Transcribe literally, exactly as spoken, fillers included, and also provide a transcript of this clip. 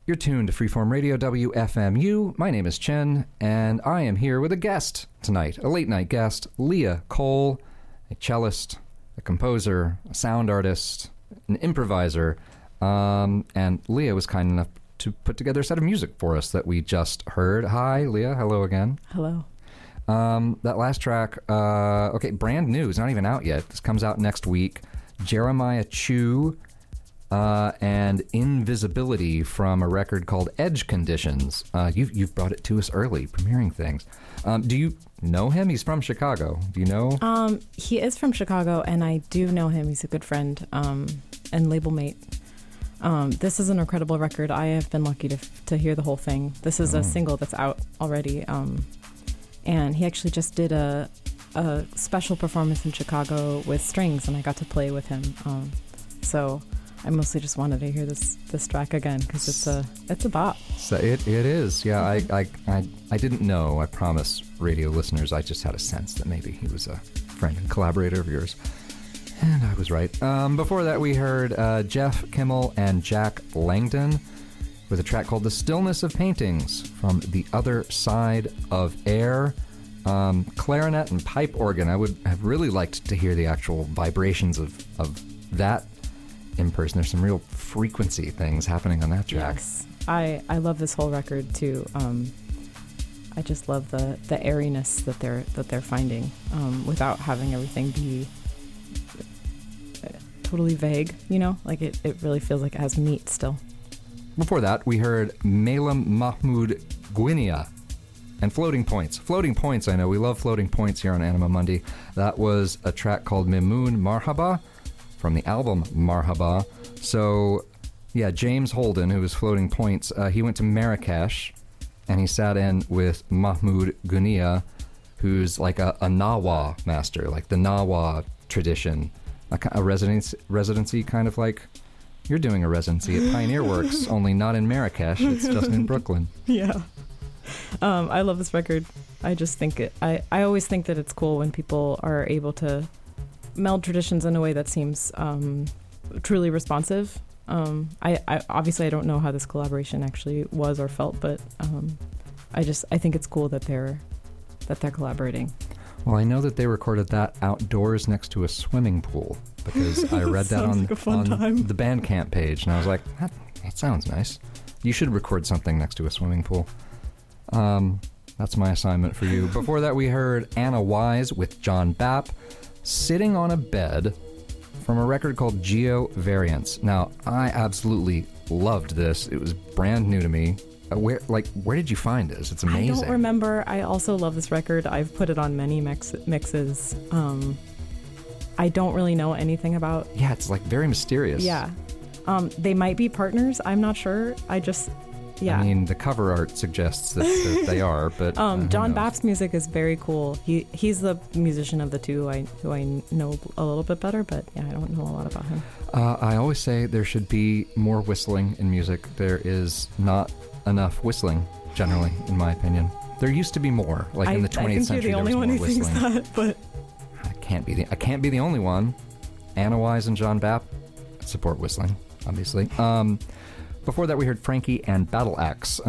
You're tuned to Freeform Radio W F M U. My name is Chen, and I am here with a guest tonight, a late-night guest, Leah Cole, a cellist, a composer, a sound artist, an improviser, um, and Leah was kind enough to put together a set of music for us that we just heard. Hi, Leah. Hello again. Hello. Um, that last track, uh, okay, brand new. It's not even out yet. This comes out next week. Jeremiah Chu uh, and Invisibility from a record called Edge Conditions. Uh, you've, you've brought it to us early, premiering things. Um, do you know him? He's from Chicago. Do you know? Um, he is from Chicago, and I do know him. He's a good friend um, and label mate. Um, this is an incredible record. I have been lucky to to hear the whole thing. This is oh. a single that's out already. Um, and he actually just did a a special performance in Chicago with strings, and I got to play with him. Um, so I mostly just wanted to hear this this track again because it's a it's a bop. So it it is, yeah. I, I I I didn't know. I promise radio listeners. I just had a sense that maybe he was a friend and collaborator of yours, and I was right. Um, before that, we heard uh, Jeff Kimmel and Jack Langdon with a track called "The Stillness of Paintings" from The Other Side of Air. Um, clarinet and pipe organ. I would have really liked to hear the actual vibrations of of that in person. There's some real frequency things happening on that track. Yes, I, I love this whole record too. Um, I just love the, the airiness that they're that they're finding um, without having everything be totally vague. You know, like it, it really feels like it has meat still. Before that, we heard Malam Mahmoud Gwinia and Floating Points. Floating Points, I know. We love Floating Points here on Anima Mundi. That was a track called Mimoun Marhaba from the album Marhaba. So, yeah, James Holden, who was Floating Points, uh, he went to Marrakesh, and he sat in with Mahmoud Ghunia, who's like a, a Nawa master, like the Nawa tradition, a, a residency, residency kind of like you're doing a residency at Pioneer Works, only not in Marrakesh, it's just in Brooklyn. Yeah. Um, I love this record. I just think it, I, I always think that it's cool when people are able to meld traditions in a way that seems um, truly responsive. Um, I, I obviously I don't know how this collaboration actually was or felt, but um, I just I think it's cool that they're that they're collaborating. Well, I know that they recorded that outdoors next to a swimming pool because I read that on, like on the Bandcamp page, and I was like, that, that sounds nice. You should record something next to a swimming pool. Um, that's my assignment for you. Before that, we heard Anna Wise with John Bapp, Sitting on a Bed, from a record called Geo Variants. Now, I absolutely loved this. It was brand new to me. Uh, where, like, where did you find this? It's amazing. I don't remember. I also love this record. I've put it on many mix- mixes. Um, I don't really know anything about. Yeah, it's like very mysterious. Yeah, um, they might be partners. I'm not sure. I just. Yeah. I mean, the cover art suggests that, that they are, but um, uh, John Bapp's music is very cool. He he's the musician of the two I, who I know a little bit better, but yeah, I don't know a lot about him. Uh, I always say there should be more whistling in music. There is not enough whistling, generally, in my opinion. There used to be more, like I, in the twentieth century. I think you're the only one who whistling. thinks that, but I can't be the I can't be the only one. Anna Wise and John Bapp support whistling, obviously. Um, Before that, we heard Frankie and Battle Axe,